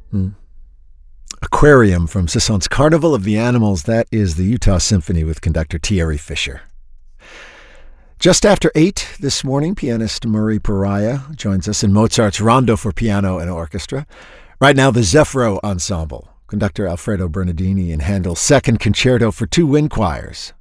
Mm. Aquarium from Saint-Saëns' Carnival of the Animals. That is the Utah Symphony with conductor Thierry Fisher. Just after 8 this morning, pianist Murray Pariah joins us in Mozart's Rondo for Piano and Orchestra. Right now, the Zeffro Ensemble. Conductor Alfredo Bernardini in Handel's Second Concerto for Two Wind Choirs.